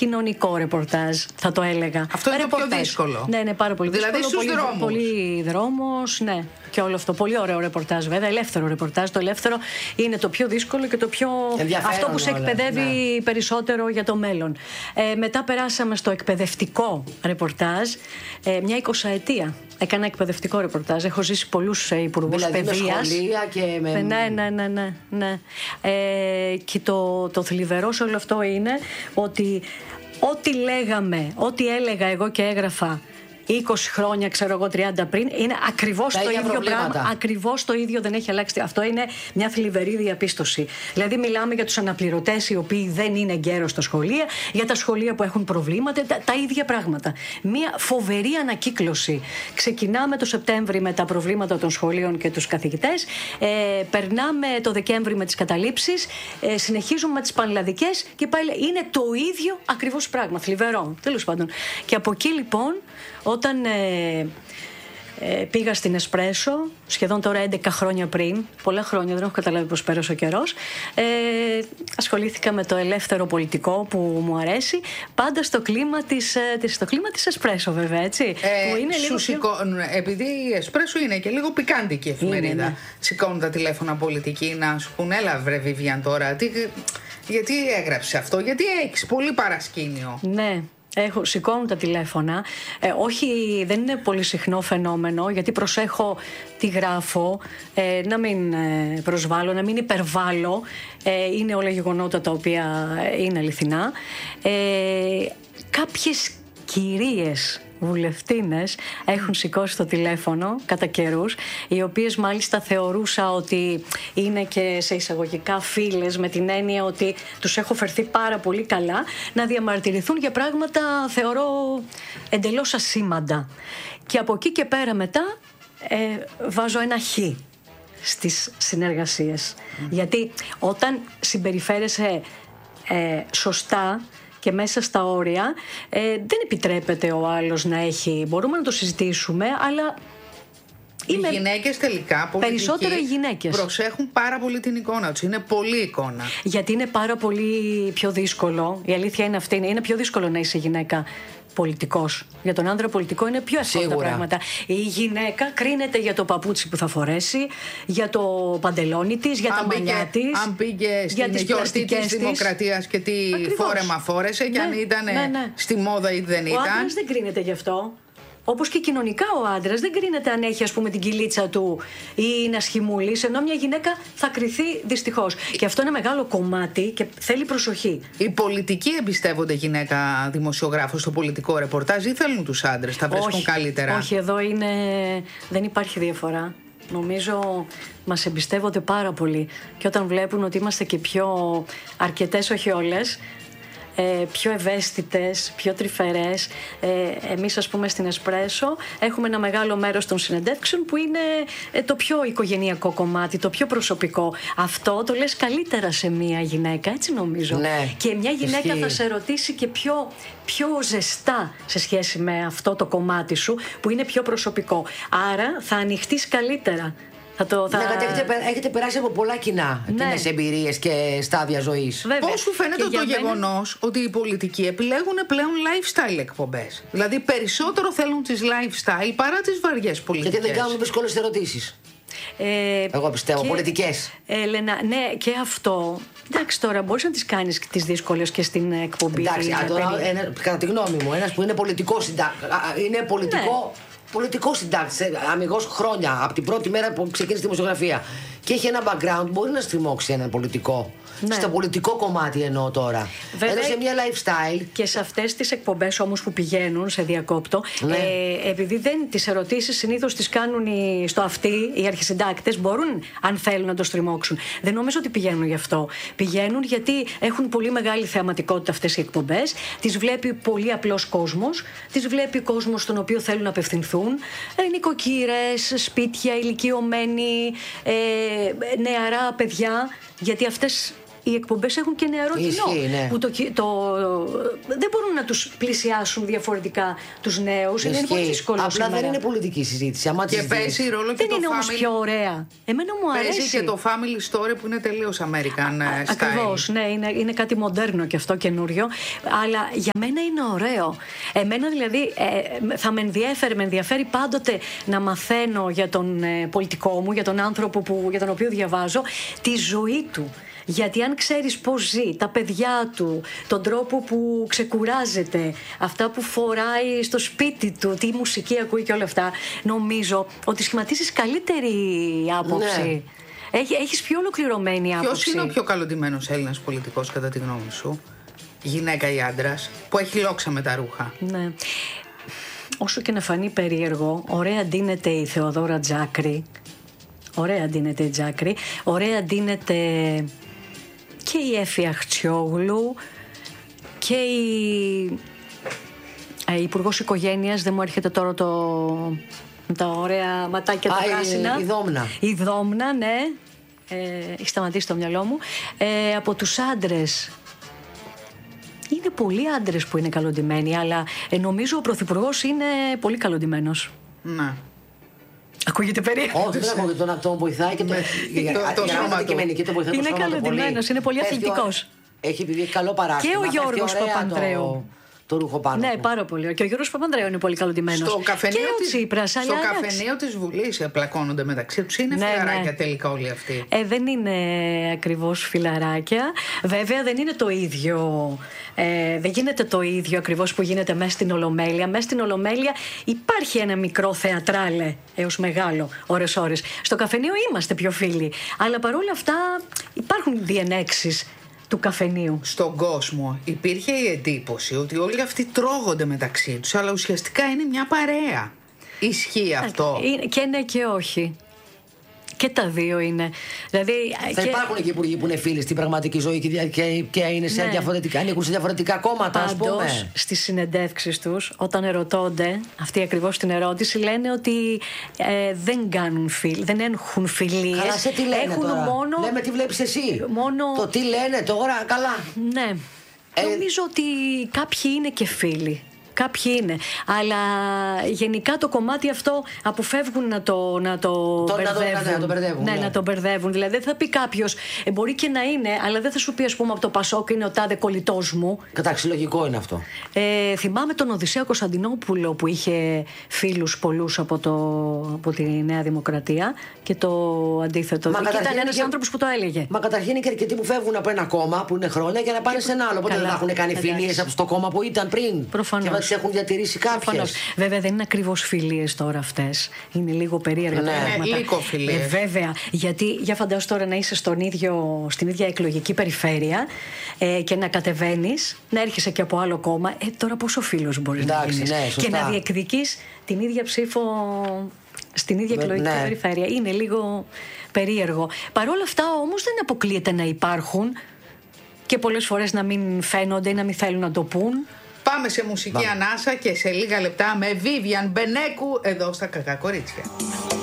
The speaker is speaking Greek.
κοινωνικό ρεπορτάζ, θα το έλεγα. Αυτό είναι το πιο δύσκολο. Ναι, πάρα πολύ δηλαδή δύσκολο. Δηλαδή στους δρόμους. Πολύ δρόμος, ναι. Και όλο αυτό. Πολύ ωραίο ρεπορτάζ, βέβαια. Ελεύθερο ρεπορτάζ. Το ελεύθερο είναι το πιο δύσκολο και το πιο. Αυτό που σε εκπαιδεύει περισσότερο για το μέλλον. Μετά περάσαμε στο εκπαιδευτικό ρεπορτάζ. Μια 20ετία έκανα εκπαιδευτικό ρεπορτάζ. Έχω ζήσει πολλούς υπουργούς παιδείας. Με σχολεία και με. Ναι. Και το θλιβερό σε όλο αυτό είναι ότι ό,τι έλεγα εγώ και έγραφα 20 χρόνια, ξέρω εγώ, 30 πριν, είναι ακριβώς το ίδιο πράγμα. Ακριβώς το ίδιο, δεν έχει αλλάξει. Αυτό είναι μια θλιβερή διαπίστωση. Δηλαδή, μιλάμε για τους αναπληρωτές οι οποίοι δεν είναι εγκαίρως στα σχολεία, για τα σχολεία που έχουν προβλήματα, τα ίδια πράγματα. Μια φοβερή ανακύκλωση. Ξεκινάμε το Σεπτέμβρη με τα προβλήματα των σχολείων και τους καθηγητές. Περνάμε το Δεκέμβρη με τις καταλήψεις. Συνεχίζουμε με τις πανελλαδικές και πάλι είναι το ίδιο ακριβώς πράγμα. Θλιβερό, τέλος πάντων. Και από εκεί λοιπόν. Όταν πήγα στην Εσπρέσο, σχεδόν τώρα 11 χρόνια πριν, πολλά χρόνια, δεν έχω καταλάβει πώς πέρασε ο καιρός, ασχολήθηκα με το ελεύθερο πολιτικό που μου αρέσει, πάντα στο κλίμα της Εσπρέσο, βέβαια, έτσι. Που είναι λίγο επειδή η Εσπρέσο είναι και λίγο πικάντικη εφημερίδα, ναι. Σηκώνουν τα τηλέφωνα πολιτικοί να σου πούνε, έλα βρε Βιβιάν τώρα, γιατί έγραψε αυτό, γιατί έχεις πολύ παρασκήνιο. Ναι. Σηκώνουν τα τηλέφωνα. Όχι, δεν είναι πολύ συχνό φαινόμενο, γιατί προσέχω τι γράφω, να μην προσβάλλω, να μην υπερβάλλω. Είναι όλα γεγονότα τα οποία είναι αληθινά. Κάποιες κυρίες βουλευτίνες έχουν σηκώσει το τηλέφωνο κατά καιρούς, οι οποίες μάλιστα θεωρούσα ότι είναι και σε εισαγωγικά φίλες, με την έννοια ότι τους έχω φερθεί πάρα πολύ καλά, να διαμαρτυρηθούν για πράγματα θεωρώ εντελώς ασήμαντα. Και από εκεί και πέρα μετά βάζω ένα χ στις συνεργασίες. Γιατί όταν συμπεριφέρεσαι σωστά και μέσα στα όρια, δεν επιτρέπεται ο άλλος να έχει. Μπορούμε να το συζητήσουμε, αλλά οι γυναίκες τελικά, περισσότερο οι γυναίκες, προσέχουν πάρα πολύ την εικόνα τους. Είναι πολύ εικόνα. Γιατί είναι πάρα πολύ πιο δύσκολο. Η αλήθεια είναι αυτή. Είναι πιο δύσκολο να είσαι γυναίκα πολιτικός. Για τον άντρα πολιτικό είναι πιο εύκολα τα πράγματα. Η γυναίκα κρίνεται για το παπούτσι που θα φορέσει, για το παντελόνι της, για τα μαλλιά της. Αν πήγε στην γιορτή της Δημοκρατίας και τι φόρεμα φόρεσε, και αν ήταν στη μόδα ή δεν ήταν. Ο άντρας δεν κρίνεται γι' αυτό. Όπως και κοινωνικά ο άντρας δεν κρίνεται αν έχει, ας πούμε, την κυλίτσα του ή είναι ασχημούλης, ενώ μια γυναίκα θα κριθεί δυστυχώς. Και αυτό είναι μεγάλο κομμάτι και θέλει προσοχή. Οι πολιτικοί εμπιστεύονται γυναίκα δημοσιογράφο στο πολιτικό ρεπορτάζ ή θέλουν τους άντρες, τα βρίσκουν καλύτερα? Όχι, εδώ δεν υπάρχει διαφορά. Νομίζω μας εμπιστεύονται πάρα πολύ. Και όταν βλέπουν ότι είμαστε και πιο αρκετές, όχι όλες, πιο ευαίσθητες, πιο τρυφερές. Εμείς, ας πούμε, στην Εσπρέσο έχουμε ένα μεγάλο μέρος των συνεντεύξεων που είναι το πιο οικογενειακό κομμάτι, το πιο προσωπικό. Αυτό το λες καλύτερα σε μια γυναίκα, έτσι νομίζω. Ναι, και μια γυναίκα θα σε ρωτήσει και πιο ζεστά σε σχέση με αυτό το κομμάτι σου που είναι πιο προσωπικό. Άρα θα ανοιχτείς καλύτερα. Έχετε περάσει από πολλά κοινά, κοινές εμπειρίες και στάδια ζωής. Πώς σου φαίνεται το γεγονός ότι οι πολιτικοί επιλέγουν πλέον lifestyle εκπομπές? Δηλαδή περισσότερο θέλουν τις lifestyle παρά τις βαριές πολιτικές. Γιατί δεν κάνουν δύσκολες ερωτήσεις. Εγώ πιστεύω, πολιτικές. Έλενα, ναι, και αυτό. Εντάξει, τώρα μπορείς να τις κάνεις τις δύσκολες και στην εκπομπή. Εντάξει, κατά τη γνώμη μου, ένας που είναι πολιτικό πολιτικό συντάκτη, αμιγώς χρόνια, από την πρώτη μέρα που ξεκίνησε τη δημοσιογραφία, και έχει ένα background, μπορεί να στριμώξει έναν πολιτικό. Ναι. Στο πολιτικό κομμάτι εννοώ τώρα. Βέβαια, σε μια lifestyle. Και σε αυτές τις εκπομπές όμως που πηγαίνουν, σε διακόπτω, επειδή τις ερωτήσεις συνήθως τις κάνουν στο αυτί, οι αρχισυντάκτες, μπορούν, αν θέλουν, να το στριμώξουν. Δεν νομίζω ότι πηγαίνουν γι' αυτό. Πηγαίνουν γιατί έχουν πολύ μεγάλη θεαματικότητα αυτές οι εκπομπές. Τις βλέπει πολύ απλός κόσμος. Τις βλέπει κόσμος στον οποίο θέλουν να απευθυνθούν. Νοικοκύρες, σπίτια, ηλικιωμένοι, νεαρά παιδιά. Γιατί αυτές οι εκπομπές έχουν και νεαρό κοινό. Ναι. Που δεν μπορούν να τους πλησιάσουν διαφορετικά τους νέους. Είναι πολύ δύσκολο. Απλά δεν είναι πολιτική συζήτηση. Και παίζει ρόλο και δεν το είναι όμως πιο ωραία. Εμένα μου αρέσει. Παίζει και το family story που είναι τελείως American style. Ακριβώς, ναι, είναι κάτι μοντέρνο και αυτό καινούριο. Αλλά για μένα είναι ωραίο. Εμένα δηλαδή θα με ενδιαφέρει πάντοτε να μαθαίνω για τον πολιτικό μου, για τον άνθρωπο για τον οποίο διαβάζω, τη ζωή του. Γιατί αν ξέρεις πώς ζει, τα παιδιά του, τον τρόπο που ξεκουράζεται, αυτά που φοράει στο σπίτι του, τι μουσική ακούει και όλα αυτά, νομίζω ότι σχηματίζεις καλύτερη άποψη. Ναι. Έχεις πιο ολοκληρωμένη άποψη. Ποιος είναι ο πιο καλοντημένος Έλληνας πολιτικός κατά τη γνώμη σου? Γυναίκα ή άντρας, που έχει λόξα με τα ρούχα? Ναι. Όσο και να φανεί περίεργο, ωραία ντύνεται η Θεοδόρα Τζάκρη. Ωραία ντύνεται η Τζάκρη. Ωραία ντύνεται και η Έφη Αχτσιόγλου και η Υπουργός Οικογένειας. Δεν μου έρχεται τώρα τα ωραία ματάκια τα πράσινα. Η Δόμνα, ναι. Έχει σταματήσει το μυαλό μου. Από τους άντρες, είναι πολλοί άντρες που είναι καλοντημένοι, αλλά νομίζω ο Πρωθυπουργός είναι πολύ καλοντημένος. Ναι. Ακούγεται περίεργο. Όχι, δεν ακούγεται, τον βοηθάει και το σώμα του. Είναι καλοντημένος, είναι πολύ αθλητικός. Έχει καλό παράστημα. Και ο Γιώργος Παπανδρέου. Το ρούχο πάνω. Ναι, πάρα πολύ. Και ο Γιώργος Παπανδρέου είναι πολύ καλοντημένος. Στο καφενείο της Βουλής πλακώνονται μεταξύ τους. Είναι φιλαράκια τελικά όλοι αυτοί. Δεν είναι ακριβώς φιλαράκια. Βέβαια δεν είναι το ίδιο. Δεν γίνεται το ίδιο ακριβώς που γίνεται μέσα στην Ολομέλεια. Μέσα στην Ολομέλεια υπάρχει ένα μικρό θεατράλε έως μεγάλο, ώρες-ώρες. Στο καφενείο είμαστε πιο φίλοι. Αλλά παρόλα αυτά υπάρχουν διενέξεις του καφενείου. Στον κόσμο υπήρχε η εντύπωση ότι όλοι αυτοί τρώγονται μεταξύ τους, αλλά ουσιαστικά είναι μια παρέα. Ισχύει αυτό? Και ναι και όχι. Και τα δύο είναι. Δηλαδή, θα υπάρχουν και υπουργοί που είναι φίλοι στην πραγματική ζωή και είναι σε ανήκουν σε διαφορετικά κόμματα, ας πούμε. Πάντως, στις συνεντεύξεις τους, όταν ερωτώνται, αυτή ακριβώς την ερώτηση, λένε ότι δεν έχουν φιλίες. Καλά, σε τι λένε έχουν τώρα? Μόνο... Λέμε τι βλέπεις εσύ. Το τι λένε τώρα, καλά. Ναι. Νομίζω ότι κάποιοι είναι και φίλοι. Κάποιοι είναι. Αλλά γενικά το κομμάτι αυτό αποφεύγουν να το μπερδεύουν. Ναι, να το μπερδεύουν. Δηλαδή δεν θα πει κάποιος, μπορεί και να είναι, αλλά δεν θα σου πει, ας πούμε, από το Πασόκ είναι ο τάδε κολλητός μου. Εντάξει, λογικό είναι αυτό. Θυμάμαι τον Οδυσσέα Κωνσταντινόπουλο που είχε φίλους πολλούς από τη Νέα Δημοκρατία και το αντίθετο. Και ήταν ένας άνθρωπος που το έλεγε. Μα καταρχήν είναι και αρκετοί που φεύγουν από ένα κόμμα που είναι χρόνια για να πάνε σε ένα άλλο. Οπότε δεν θα έχουν κάνει φιλίες από το κόμμα που ήταν πριν. Προφανώς. Και έχουν διατηρήσει κάποιες. Βέβαια δεν είναι ακριβώς φιλίες τώρα αυτές. Είναι λίγο περίεργα τα πράγματα. Είναι λίγο φιλίες. Βέβαια. Γιατί για φαντάσου τώρα να είσαι στην ίδια εκλογική περιφέρεια και να κατεβαίνεις, να έρχεσαι και από άλλο κόμμα. Τώρα πόσο φίλος μπορείς να γίνεις? Και να διεκδικείς την ίδια ψήφο στην ίδια εκλογική περιφέρεια. Είναι λίγο περίεργο. Παρ' όλα αυτά όμως δεν αποκλείεται να υπάρχουν και πολλές φορές να μην φαίνονται ή να μην θέλουν να το πούν. Πάμε σε μουσική ανάσα και σε λίγα λεπτά με Vivian Μπενέκου εδώ στα Κακά Κορίτσια.